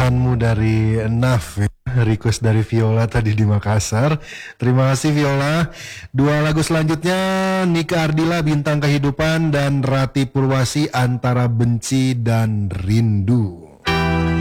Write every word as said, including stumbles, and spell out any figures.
Bukanmu dari Naf ya. Request dari Viola tadi di Makassar. Terima kasih Viola. Dua lagu selanjutnya Nika Ardila Bintang Kehidupan dan Rati Purwasi Antara Benci dan Rindu.